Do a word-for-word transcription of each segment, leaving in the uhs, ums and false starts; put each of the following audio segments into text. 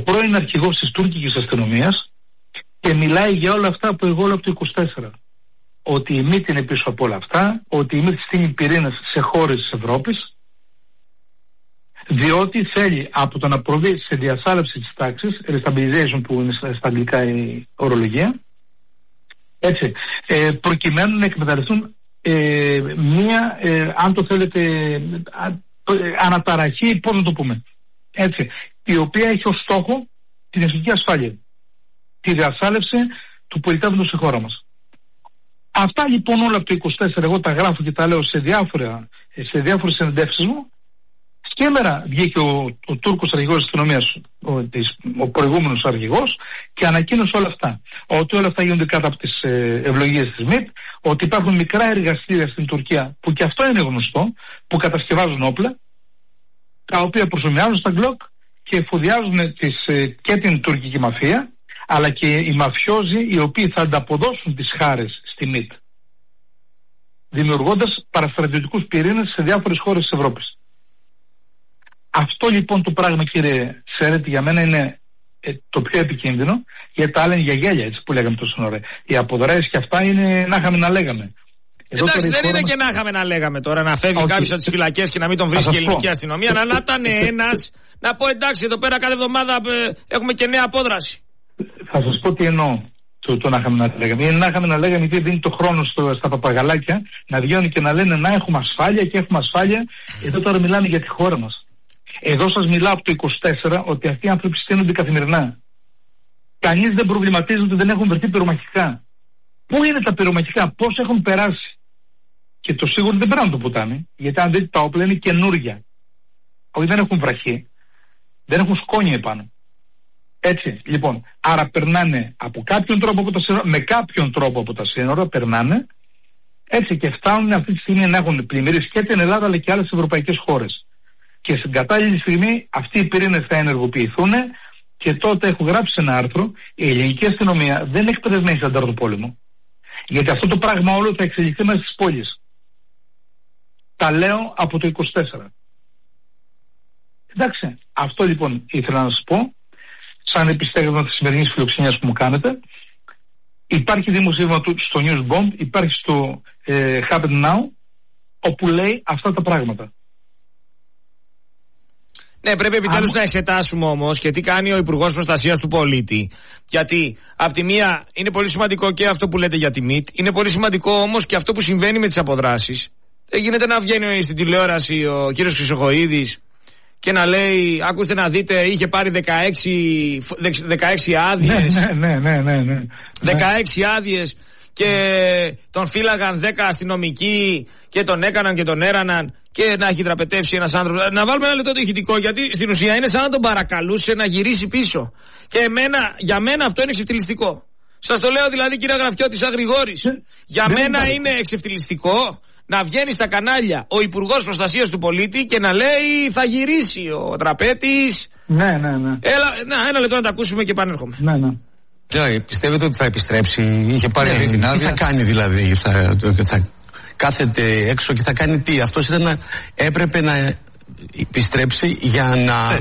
πρώην αρχηγός της τουρκικής αστυνομίας και μιλάει για όλα αυτά που εγώ λέω από το είκοσι τέσσερα. Ότι η ΜΗΤ είναι πίσω από όλα αυτά, ότι η ΜΗΤ στείλει πυρήνες σε χώρες της Ευρώπης, διότι θέλει από το να προβεί σε διασάλευση της τάξης, restabilization που είναι στα αγγλικά η ορολογία, έτσι, ε, προκειμένου να εκμεταλλευτούν ε, μία, ε, αν το θέλετε, α, ε, αναταραχή, πώς να το πούμε, έτσι, η οποία έχει ως στόχο την εθνική ασφάλεια, τη διασάλευση του πολιτεύοντος στη χώρα μας. Αυτά λοιπόν όλα από το είκοσι τέσσερα εγώ τα γράφω και τα λέω σε, διάφορα, σε διάφορες συνεντεύξεις μου. Σήμερα βγήκε ο, ο Τούρκος αρχηγός της αστυνομίας, ο, της, ο προηγούμενος αρχηγός, και ανακοίνωσε όλα αυτά. Ότι όλα αυτά γίνονται κάτω από τις ε, ευλογίες της ΜΗΤ, ότι υπάρχουν μικρά εργαστήρια στην Τουρκία, που και αυτό είναι γνωστό, που κατασκευάζουν όπλα, τα οποία προσωμιάζουν στα γκλοκ και εφοδιάζουν τις, ε, και την τουρκική μαφία, αλλά και οι μαφιόζοι οι οποίοι θα ανταποδώσουν τις χάρες στη ΜΗΤ, δημιουργώντας παραστρατιωτικούς πυρήνες σε διάφορες χώρες της Ευρώπης. Αυτό λοιπόν το πράγμα, κύριε Σέρετη, για μένα είναι ε, το πιο επικίνδυνο, γιατί τα άλλα είναι για γέλια, έτσι που λέγαμε τόσο ώρα. Οι αποδράσεις και αυτά είναι να είχαμε να λέγαμε. Εδώ εντάξει, δεν είναι μας... και να είχαμε να λέγαμε τώρα να φεύγει okay. κάποιος από τις φυλακές και να μην τον βρίσκει η ελληνική αστυνομία, αλλά να ήταν ένας να πω εντάξει, εδώ πέρα κάθε εβδομάδα ε, έχουμε και νέα απόδραση. Θα σας πω τι εννοώ. Το, το να είχαμε να λέγαμε. Είναι να είχαμε να λέγαμε, γιατί δίνει το χρόνο στο, στα παπαγαλάκια να βγαίνουν και να λένε να έχουμε ασφάλεια και έχουμε ασφάλεια. Εδώ τώρα μιλάμε για τη χώρα μας. Εδώ σας μιλάω από το είκοσι τέσσερα ότι αυτοί οι άνθρωποι στείνονται καθημερινά. Κανείς δεν προβληματίζει ότι δεν έχουν βρεθεί πυρομαχικά. Πού είναι τα πυρομαχικά, πώς έχουν περάσει. Και το σίγουρο δεν περνάνε το ποτάμι, γιατί αν δείτε τα όπλα είναι καινούρια. Όχι, δεν έχουν βραχή, δεν έχουν σκόνη επάνω. Έτσι, λοιπόν, άρα περνάνε από κάποιον τρόπο από τα σύνορα, με κάποιον τρόπο από τα σύνορα περνάνε, έτσι, και φτάνουν αυτή τη στιγμή να έχουν πλημμύρες και την Ελλάδα αλλά και άλλες ευρωπαϊκές χώρες. Και στην κατάλληλη στιγμή αυτοί οι πυρήνες θα ενεργοποιηθούν και τότε έχω γράψει ένα άρθρο, η ελληνική αστυνομία δεν έχει παιδευμένη στον τέταρτο πόλεμο. Γιατί αυτό το πράγμα όλο θα εξελιχθεί μέσα στις πόλεις. Τα λέω από το είκοσι τέσσερα. Εντάξει, αυτό λοιπόν ήθελα να σας πω, σαν επιστέγευμα της σημερινής φιλοξενίας που μου κάνετε. Υπάρχει δημοσίευμα του στο News Bomb, υπάρχει στο ε, Happen Now, όπου λέει αυτά τα πράγματα. Ναι, πρέπει επιτέλους να εξετάσουμε όμως και τι κάνει ο Υπουργός Προστασίας του Πολίτη. Γιατί από τη μία είναι πολύ σημαντικό και αυτό που λέτε για τη ΜΗΤ, είναι πολύ σημαντικό όμως και αυτό που συμβαίνει με τις αποδράσεις. Δεν γίνεται να βγαίνει στην τηλεόραση ο κύριος Χρυσοχοΐδης και να λέει, ακούστε να δείτε, είχε πάρει δεκαέξι, δεκαέξι άδειες. Ναι, ναι, ναι, ναι, ναι. δεκαέξι άδειες και τον φύλαγαν δέκα αστυνομικοί και τον έκαναν και τον έραναν και να έχει τραπετεύσει ένας άνθρωπος. Να βάλουμε ένα λεπτό το ηχητικό, γιατί στην ουσία είναι σαν να τον παρακαλούσε να γυρίσει πίσω. Και εμένα, για μένα αυτό είναι εξευτελιστικό. Σας το λέω δηλαδή, κύριε Γραφιώτη, σαν Γρηγόρης. Για μένα είναι εξευτελιστικό να βγαίνει στα κανάλια ο Υπουργός Προστασίας του Πολίτη και να λέει θα γυρίσει ο Τραπέτης. Ναι, ναι, ναι. Έλα, να, ένα λεπτό να τα ακούσουμε και επανέρχομαι. Ναι, ναι. Yeah, πιστεύετε ότι θα επιστρέψει, είχε πάρει αυτή την άδεια? Τι θα κάνει δηλαδή, θα, θα κάθεται έξω και θα κάνει τι? Αυτός ήταν να, έπρεπε να επιστρέψει για να,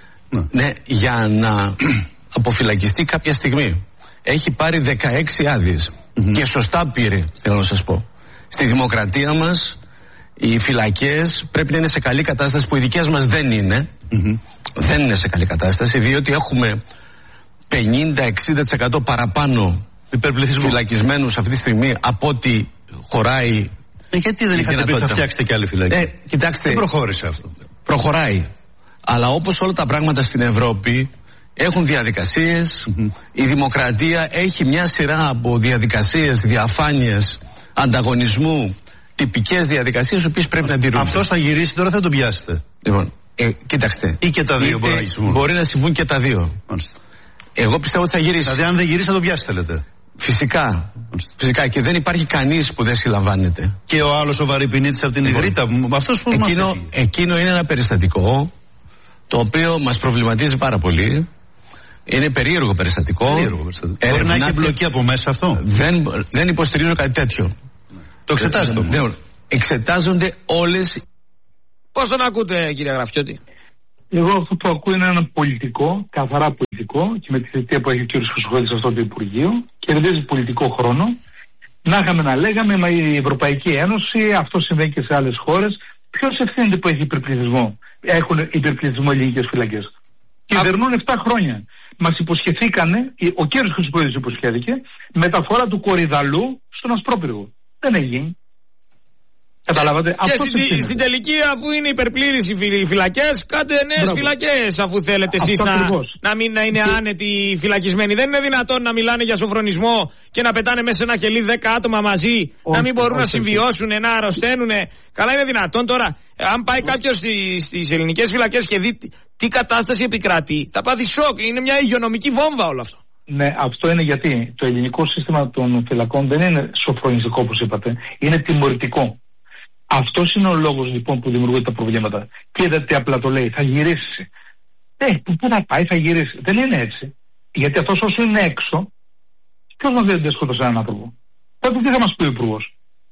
ναι, για να αποφυλακιστεί κάποια στιγμή. Έχει πάρει δεκαέξι άδειες mm-hmm. και σωστά πήρε, θέλω να σας πω. Στη δημοκρατία μας οι φυλακές πρέπει να είναι σε καλή κατάσταση, που οι δικές μας δεν είναι. Mm-hmm. Δεν είναι σε καλή κατάσταση, διότι έχουμε πενήντα με εξήντα τοις εκατό παραπάνω φυλακισμένους αυτή τη στιγμή από ό,τι χωράει. Ε, γιατί δεν είχατε πει θα φτιάξετε και άλλη φυλακή? Ε, κοιτάξτε, δεν προχώρησε αυτό. Προχωράει. Αλλά όπως όλα τα πράγματα στην Ευρώπη έχουν διαδικασίες. Mm-hmm. Η δημοκρατία έχει μια σειρά από διαδικασίες, διαφάνειες, ανταγωνισμού, τυπικές διαδικασίες, οι οποίες πρέπει να τηρούνται. Αυτός θα γυρίσει τώρα, θα τον πιάσετε? Λοιπόν, ε, κοιτάξτε. Ή και τα δύο μπορεί να συμβούν. Μπορεί να συμβούν και τα δύο. Μάλιστα. Εγώ πιστεύω ότι θα γυρίσει. Δηλαδή, αν δεν γυρίσει, θα τον πιάσετε, λέτε? Φυσικά. Φυσικά, και δεν υπάρχει κανείς που δεν συλλαμβάνεται. Και ο άλλος ο Βαρυπινίτης από την Ιδρύτα, αυτός που εκείνο, μας εκείνο είναι ένα περιστατικό το οποίο μας προβληματίζει πάρα πολύ. Είναι περίεργο περιστατικό. Περίεργο περιστατικό. Μπορεί να έχει εμπλοκή από μέσα αυτό. Δεν, δεν υποστηρίζω κάτι τέτοιο. Το εξετάζετε όμως? Εξετάζονται όλες. Πώς τον ακούτε, κύριε Γραφιώτη? Εγώ αυτό που ακούω είναι ένα πολιτικό, καθαρά πολιτικό, και με τη θητεία που έχει ο κ. Χρυσοχοίδης σε αυτό το Υπουργείο, κερδίζει πολιτικό χρόνο. Να είχαμε να λέγαμε, μα η Ευρωπαϊκή Ένωση, αυτό συμβαίνει και σε άλλες χώρες. Ποιος ευθύνεται που έχει υπερπληθυσμό, έχουν υπερπληθυσμό ελληνικές φυλακές? Κυβερνούν επτά χρόνια. Μας υποσχεθήκανε, ο κ. Χρυσοχοίδης υποσχέθηκε, μεταφορά του Κορυδαλού στον Ασπρόπυργο. Δεν έγινε. Καταλάβατε. Και στην, στην τελική, αφού είναι υπερπλήρης οι φυλακές, κάντε νέες φυλακές, αφού θέλετε εσείς να, να μην να είναι και... άνετοι οι φυλακισμένοι. Δεν είναι δυνατόν να μιλάνε για σοφρονισμό και να πετάνε μέσα σε ένα κελί δέκα άτομα μαζί, όχι, να μην μπορούν όχι, να συμβιώσουν, όχι. να αρρωσταίνουν. Καλά, είναι δυνατόν τώρα, αν πάει κάποιος στις, στις ελληνικές φυλακές και δει τι κατάσταση επικρατεί, θα πάθει σοκ. Είναι μια υγειονομική βόμβα όλο αυτό. Ναι, αυτό είναι γιατί το ελληνικό σύστημα των φυλακών δεν είναι σοφρονιστικό, όπως είπατε, είναι τιμωρητικό. Αυτό είναι ο λόγος λοιπόν που δημιουργούνται τα προβλήματα. Και είδατε τι απλά το λέει, θα γυρίσει. Ε, που, πού να πάει, θα γυρίσει. Δεν είναι έτσι. Γιατί αυτός όσο είναι έξω, ποιος μας λέει ότι δεν σκότωσε έναν άνθρωπο? Τότε τι θα μας πει ο Υπουργός?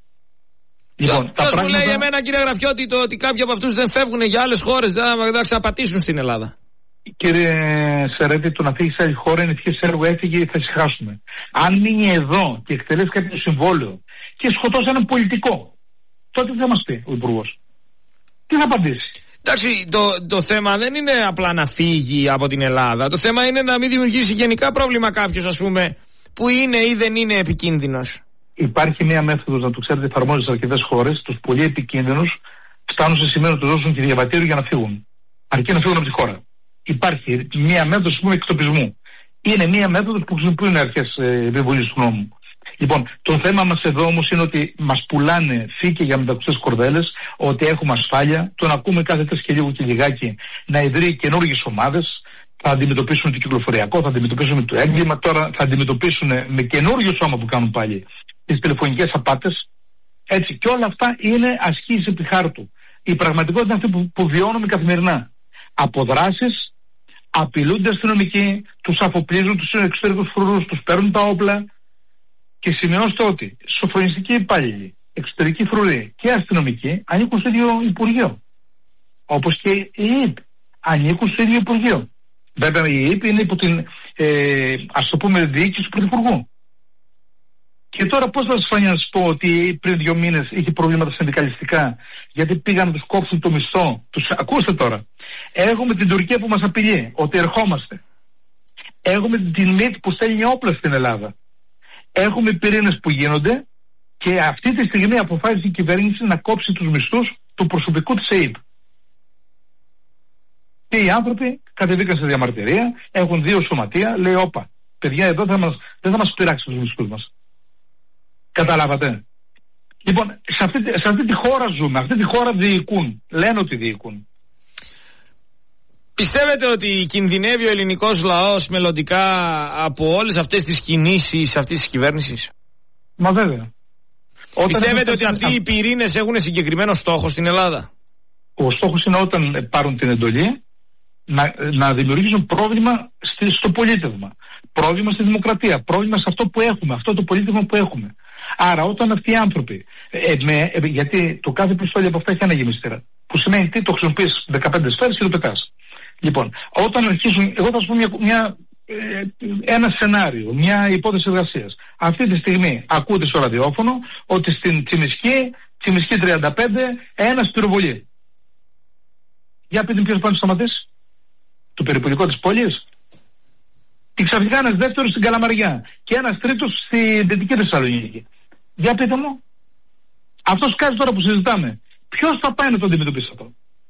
Λοιπόν, ποιος πράγματα... μου λέει εμένα, κύριε Γραφιώτη, το ότι κάποιοι από αυτούς δεν φεύγουν για άλλες χώρες, δεν θα ξαπατήσουν στην Ελλάδα? Κύριε Σερέτη, το να φύγει σε άλλη χώρα είναι ευχές έργο, έφυγε, θα ησυχάσουμε. Αν μείνει εδώ και εκτελέσει κάποιο συμβόλαιο και σκοτώσει έναν πολιτικό, τότε τι θα μας πει ο Υπουργός? Τι θα απαντήσει? Εντάξει, το, το θέμα δεν είναι απλά να φύγει από την Ελλάδα. Το θέμα είναι να μην δημιουργήσει γενικά πρόβλημα κάποιος, ας πούμε, που είναι ή δεν είναι επικίνδυνος. Υπάρχει μια μέθοδος, να το ξέρετε, εφαρμόζεται σε αρκετές χώρες. Τους πολύ επικίνδυνους φτάνουν σε σημείο να τους δώσουν και διαβατήριο για να φύγουν. Αρκεί να φύγουν από τη χώρα. Υπάρχει μια μέθοδος, ας πούμε, εκτοπισμού. Είναι μια μέθοδος που χρησιμοποιούν οι αρχές επιβολής του νόμου. Λοιπόν, το θέμα μας εδώ όμως είναι ότι μας πουλάνε φύκη για μεταξωτές κορδέλες, ότι έχουμε ασφάλεια, τον ακούμε κάθε τρεις και λίγο και λιγάκι να ιδρύει καινούργιες ομάδες, θα αντιμετωπίσουν το κυκλοφοριακό, θα αντιμετωπίσουν το έγκλημα, τώρα θα αντιμετωπίσουν με καινούργιο σώμα που κάνουν πάλι τις τηλεφωνικές απάτες. Έτσι, και όλα αυτά είναι ασκήσεις επί χάρτου. Η πραγματικότητα είναι αυτή που, που βιώνουμε καθημερινά. Αποδράσεις, απειλούνται αστυνομικοί, τους αφοπλίζουν, τους εξωτερικούς φρουρούς, τους παίρνουν τα όπλα. Και σημειώστε ότι σοφρονιστικοί υπάλληλοι, εξωτερικοί φρουροί και αστυνομικοί ανήκουν στο ίδιο Υπουργείο. Όπως και η ΕΕΠ ανήκουν στο ίδιο Υπουργείο. Βέβαια η ΕΕΠ είναι υπό την, ε, ας το πούμε, διοίκηση του Πρωθυπουργού. Και τώρα πώς θα σας φανεί να σας πω ότι πριν δύο μήνες είχε προβλήματα συνδικαλιστικά, γιατί πήγαν να τους κόψουν το μισθό. Τους, ακούστε τώρα. Έχουμε την Τουρκία που μας απειλεί ότι ερχόμαστε. Έχουμε την ΜΙΤ που στέλνει όπλα στην Ελλάδα. Έχουμε πυρήνες που γίνονται και αυτή τη στιγμή αποφάσισε η κυβέρνηση να κόψει τους μισθούς του προσωπικού της ΕΕΠ. Και οι άνθρωποι κατεβήκαν σε διαμαρτυρία, έχουν δύο σωματεία, λέει όπα, παιδιά εδώ θα μας, δεν θα μας πειράξει τους μισθούς μας. Καταλάβατε? Λοιπόν, σε αυτή, σε αυτή τη χώρα ζούμε, αυτή τη χώρα διοικούν, λένε ότι διοικούν. Πιστεύετε ότι κινδυνεύει ο ελληνικός λαός μελλοντικά από όλες αυτές τις κινήσεις αυτής της κυβέρνησης? Μα βέβαια. Πιστεύετε ότι αυτοί οι πυρήνες έχουν συγκεκριμένο στόχο στην Ελλάδα? Ο στόχος είναι όταν πάρουν την εντολή να, να δημιουργήσουν πρόβλημα στη, στο πολίτευμα. Πρόβλημα στη δημοκρατία. Πρόβλημα σε αυτό που έχουμε, αυτό το πολίτευμα που έχουμε. Άρα όταν αυτοί οι άνθρωποι, ε, με, ε, γιατί το κάθε πιστόλι από αυτά έχει ένα γεμιστήρα, που σημαίνει τι, το χρησιμοποιείς δεκαπέντε σφαίρες και το πετάς. Λοιπόν, όταν αρχίσουν, εγώ θα σου πω μια, μια, ε, ένα σενάριο, μια υπόθεση εργασίας. Αυτή τη στιγμή ακούτε στο ραδιόφωνο ότι στην Τσιμισκή, Τσιμισκή τριάντα πέντε, ένας πυροβολεί. Για πείτε ποιος πάει να σταματήσει? Το περιπολικό της πόλης. Και ξαφνικά ένας δεύτερος στην Καλαμαριά και ένας τρίτος στη Δυτική Θεσσαλονίκη. Για πείτε μου. Αυτός κάτι τώρα που συζητάμε, ποιος θα πάει να το αντιμετωπίσει αυτό?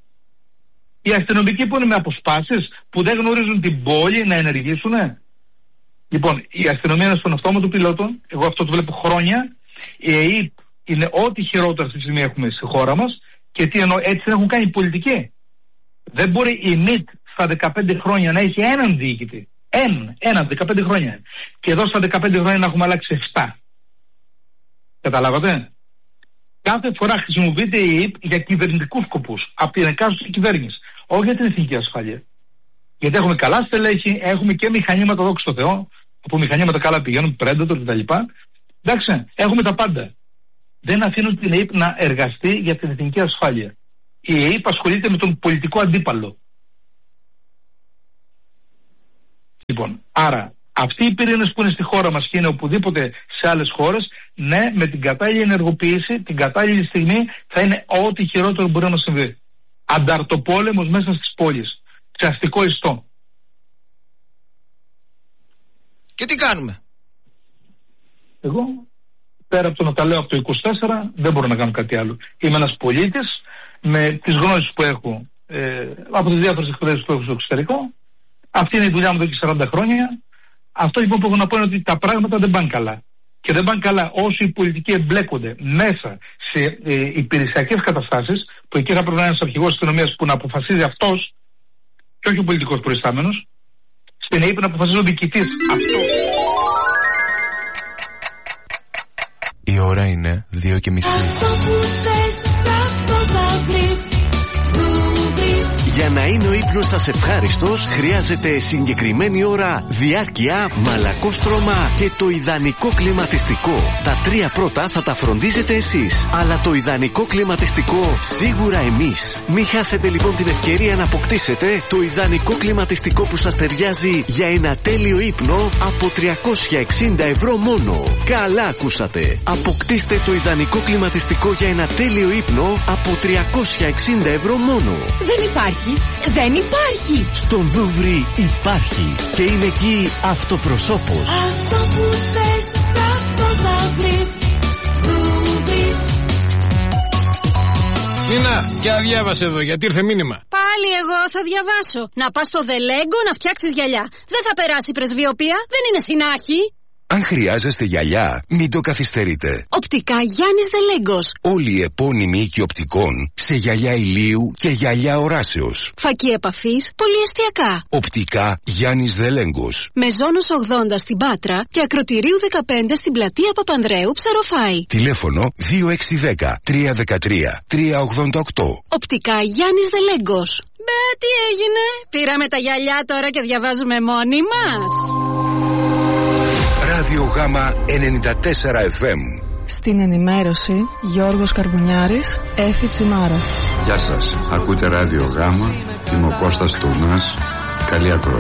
Οι αστυνομικοί που είναι με αποσπάσεις, που δεν γνωρίζουν την πόλη να ενεργήσουν. Λοιπόν, η αστυνομία είναι στον αυτόματο πιλότο. Εγώ αυτό το βλέπω χρόνια. Η ΕΕΠ είναι ό,τι χειρότερο αυτή τη στιγμή έχουμε στη χώρα μας. Και τι εννοώ, έτσι δεν έχουν κάνει πολιτική. Δεν μπορεί η ΜΙΤ στα δεκαπέντε χρόνια να έχει έναν διοικητή. Έναν, έναν, δεκαπέντε χρόνια. Και εδώ στα δεκαπέντε χρόνια να έχουμε αλλάξει επτά. Καταλάβατε? Κάθε φορά χρησιμοποιείται η ΕΕΠ για κυβερνητικούς σκοπούς. Από την εκάστοτε κυβέρνηση. Όχι για την εθνική ασφάλεια. Γιατί έχουμε καλά στελέχη, έχουμε και μηχανήματα, δόξα τω Θεώ. Από μηχανήματα καλά πηγαίνουν, Predator κτλ. Εντάξει, έχουμε τα πάντα. Δεν αφήνουν την ΕΕΠ να εργαστεί για την εθνική ασφάλεια. Η ΕΕΠ ασχολείται με τον πολιτικό αντίπαλο. Λοιπόν, άρα αυτοί οι πυρήνες που είναι στη χώρα μας και είναι οπουδήποτε σε άλλες χώρες, ναι, με την κατάλληλη ενεργοποίηση, την κατάλληλη στιγμή θα είναι ό,τι χειρότερο μπορεί να συμβεί. Ανταρτοπόλεμος μέσα στις πόλεις. Σε αστικό ιστό. Και τι κάνουμε? Εγώ, πέρα από το να τα λέω από το είκοσι τέσσερα, δεν μπορώ να κάνω κάτι άλλο. Είμαι ένας πολίτης με τις γνώσεις που έχω ε, από τις διάφορες εκπαιδεύσεις που έχω στο εξωτερικό. Αυτή είναι η δουλειά μου εδώ και σαράντα χρόνια. Αυτό λοιπόν που έχω να πω είναι ότι τα πράγματα δεν πάνε καλά. Και δεν πάνε καλά όσο οι πολιτικοί εμπλέκονται μέσα σε ε, υπηρεσιακές καταστάσεις, που εκεί θα πρέπει να είναι ένας αρχηγός αστυνομίας που να αποφασίζει αυτός και όχι ο πολιτικός προϊστάμενος. Στην ΑΕΠ να αποφασίζει ο διοικητής. Αυτό. Η ώρα είναι δύο και μισή. Για να είναι ο ύπνος σας ευχάριστος, χρειάζεται συγκεκριμένη ώρα, διάρκεια, μαλακόστρωμα και το ιδανικό κλιματιστικό. Τα τρία πρώτα θα τα φροντίζετε εσείς, αλλά το ιδανικό κλιματιστικό σίγουρα εμείς. Μην χάσετε λοιπόν την ευκαιρία να αποκτήσετε το ιδανικό κλιματιστικό που σας ταιριάζει για ένα τέλειο ύπνο από τριακόσια εξήντα ευρώ μόνο. Καλά ακούσατε. Αποκτήστε το ιδανικό κλιματιστικό για ένα τέλειο ύπνο από τριακόσια εξήντα ευρώ μόνο. Δεν υπάρχει. Δεν υπάρχει. Στον Δούβρι υπάρχει. Και είναι εκεί αυτοπροσώπος. Αυτό που θες, αυτό θα βρεις. Δούβρις. Νίνα, για διάβασε εδώ, γιατί ήρθε μήνυμα. Πάλι εγώ θα διαβάσω. Να πας στο Δελέγκο να φτιάξεις γυαλιά. Δεν θα περάσει πρεσβειοπία, δεν είναι συνάχη. Αν χρειάζεστε γυαλιά, μην το καθυστερείτε. Οπτικά Γιάννης Δελέγκος. Όλοι οι επώνυμοι οίκοι οπτικών σε γυαλιά ηλίου και γυαλιά οράσεως. Φακή επαφής, πολυεστιακά. Οπτικά Γιάννης Δελέγκος. Μεζόνος ογδόντα στην Πάτρα και Ακροτηρίου δεκαπέντε στην πλατεία Παπανδρέου Ψαροφάη. Τηλέφωνο δύο έξι ένα μηδέν τρία ένα τρία τρία ογδόντα οκτώ. Οπτικά Γιάννης Δελέγκος. Μπε, τι έγινε? Πήραμε τα γυαλιά τώρα και διαβάζουμε μόνοι μας. Ράδιο Γάμα ενενήντα τέσσερα εφ εμ. Στην ενημέρωση Γιώργος Καρβουνιάρης, Έφη Τσιμάρα. Γεια σας, ακούτε Ράδιο Γάμα, είμαι ο Κώστας Τουνάς. Καλή ακρόαση.